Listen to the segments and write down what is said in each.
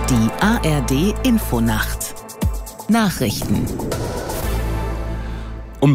Die ARD Infonacht Nachrichten um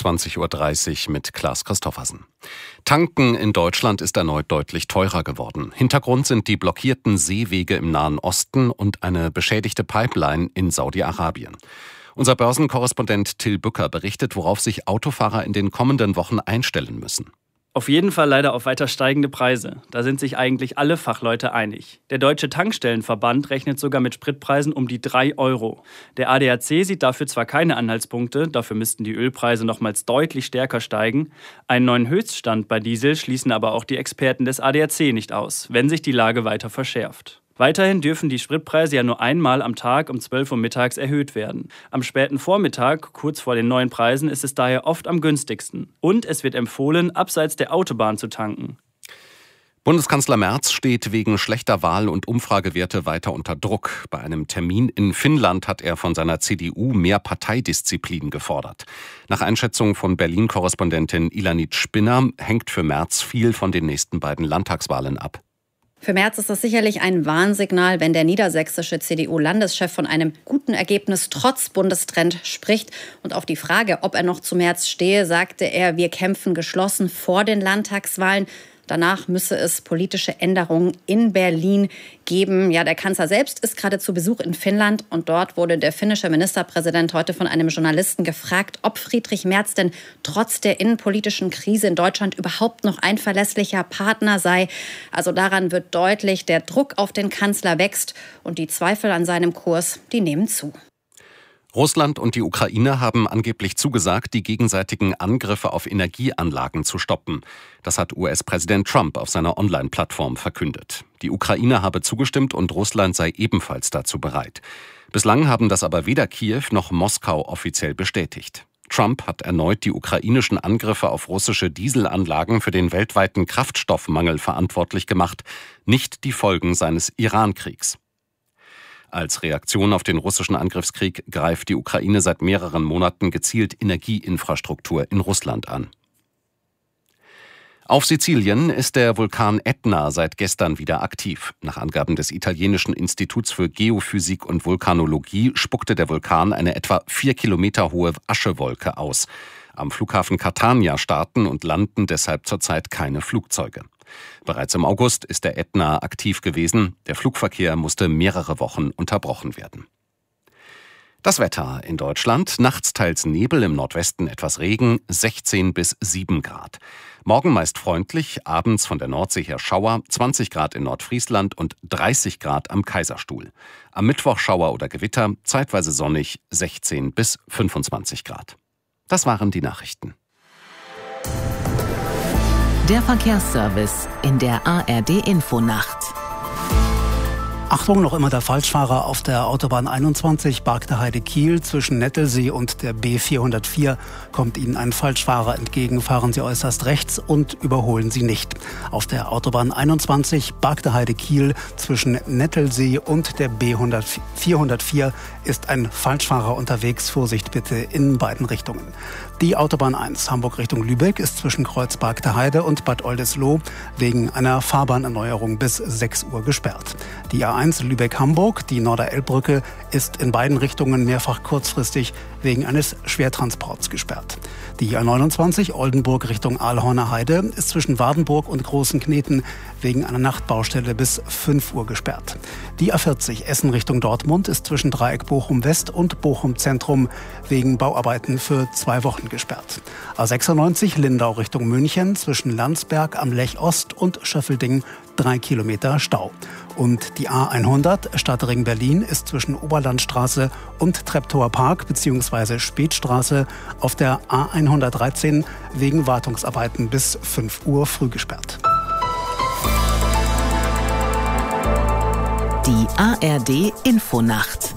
22.30 Uhr mit Klaas Christoffersen. Tanken in Deutschland ist erneut deutlich teurer geworden. Hintergrund sind die blockierten Seewege im Nahen Osten und eine beschädigte Pipeline in Saudi-Arabien. Unser Börsenkorrespondent Till Bücker berichtet, worauf sich Autofahrer in den kommenden Wochen einstellen müssen. Auf jeden Fall leider auf weiter steigende Preise. Da sind sich eigentlich alle Fachleute einig. Der Deutsche Tankstellenverband rechnet sogar mit Spritpreisen um die 3 Euro. Der ADAC sieht dafür zwar keine Anhaltspunkte, dafür müssten die Ölpreise nochmals deutlich stärker steigen. Einen neuen Höchststand bei Diesel schließen aber auch die Experten des ADAC nicht aus, wenn sich die Lage weiter verschärft. Weiterhin dürfen die Spritpreise ja nur einmal am Tag um 12 Uhr mittags erhöht werden. Am späten Vormittag, kurz vor den neuen Preisen, ist es daher oft am günstigsten. Und es wird empfohlen, abseits der Autobahn zu tanken. Bundeskanzler Merz steht wegen schlechter Wahl- und Umfragewerte weiter unter Druck. Bei einem Termin in Finnland hat er von seiner CDU mehr Parteidisziplin gefordert. Nach Einschätzung von Berlin-Korrespondentin Ilanit Spinner hängt für Merz viel von den nächsten beiden Landtagswahlen ab. Für Merz ist das sicherlich ein Warnsignal, wenn der niedersächsische CDU-Landeschef von einem guten Ergebnis trotz Bundestrend spricht. Und auf die Frage, ob er noch zu Merz stehe, sagte er, wir kämpfen geschlossen vor den Landtagswahlen. Danach müsse es politische Änderungen in Berlin geben. Ja, der Kanzler selbst ist gerade zu Besuch in Finnland und dort wurde der finnische Ministerpräsident heute von einem Journalisten gefragt, ob Friedrich Merz denn trotz der innenpolitischen Krise in Deutschland überhaupt noch ein verlässlicher Partner sei. Also daran wird deutlich, der Druck auf den Kanzler wächst und die Zweifel an seinem Kurs, die nehmen zu. Russland und die Ukraine haben angeblich zugesagt, die gegenseitigen Angriffe auf Energieanlagen zu stoppen. Das hat US-Präsident Trump auf seiner Online-Plattform verkündet. Die Ukraine habe zugestimmt und Russland sei ebenfalls dazu bereit. Bislang haben das aber weder Kiew noch Moskau offiziell bestätigt. Trump hat erneut die ukrainischen Angriffe auf russische Dieselanlagen für den weltweiten Kraftstoffmangel verantwortlich gemacht, nicht die Folgen seines Iran-Kriegs. Als Reaktion auf den russischen Angriffskrieg greift die Ukraine seit mehreren Monaten gezielt Energieinfrastruktur in Russland an. Auf Sizilien ist der Vulkan Ätna seit gestern wieder aktiv. Nach Angaben des italienischen Instituts für Geophysik und Vulkanologie spuckte der Vulkan eine etwa 4 Kilometer hohe Aschewolke aus. Am Flughafen Catania starten und landen deshalb zurzeit keine Flugzeuge. Bereits im August ist der Ätna aktiv gewesen. Der Flugverkehr musste mehrere Wochen unterbrochen werden. Das Wetter in Deutschland: nachts teils Nebel, im Nordwesten etwas Regen, 16 bis 7 Grad. Morgen meist freundlich, abends von der Nordsee her Schauer, 20 Grad in Nordfriesland und 30 Grad am Kaiserstuhl. Am Mittwoch Schauer oder Gewitter, zeitweise sonnig, 16 bis 25 Grad. Das waren die Nachrichten. Der Verkehrsservice in der ARD Infonacht. Achtung, noch immer der Falschfahrer auf der Autobahn 21, Bargteheide-Kiel. Zwischen Nettelsee und der B404 kommt Ihnen ein Falschfahrer entgegen. Fahren Sie äußerst rechts und überholen Sie nicht. Auf der Autobahn 21, Bargteheide-Kiel, zwischen Nettelsee und der B404 ist ein Falschfahrer unterwegs. Vorsicht bitte in beiden Richtungen. Die Autobahn 1 Hamburg Richtung Lübeck ist zwischen Kreuz Bargteheide und Bad Oldesloe wegen einer Fahrbahnerneuerung bis 6 Uhr gesperrt. Die A1 Lübeck-Hamburg, die Norderelbbrücke, ist in beiden Richtungen mehrfach kurzfristig wegen eines Schwertransports gesperrt. Die A29 Oldenburg Richtung Aalhorner Heide ist zwischen Wardenburg und Großen Kneten wegen einer Nachtbaustelle bis 5 Uhr gesperrt. Die A40 Essen Richtung Dortmund ist zwischen Dreieck Bochum West und Bochum Zentrum wegen Bauarbeiten für 2 Wochen gesperrt. A96 Lindau Richtung München zwischen Landsberg am Lech Ost und Schöffelding 3 Kilometer Stau. Und die A100 Stadtring Berlin ist zwischen Oberlandstraße und Treptower Park bzw. Spätstraße auf der A113 wegen Wartungsarbeiten bis 5 Uhr früh gesperrt. Die ARD Infonacht.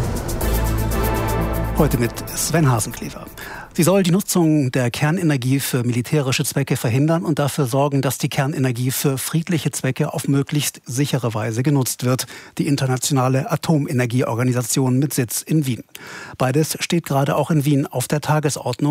Heute mit Sven Hasenklever. Sie soll die Nutzung der Kernenergie für militärische Zwecke verhindern und dafür sorgen, dass die Kernenergie für friedliche Zwecke auf möglichst sichere Weise genutzt wird. Die Internationale Atomenergieorganisation mit Sitz in Wien. Beides steht gerade auch in Wien auf der Tagesordnung.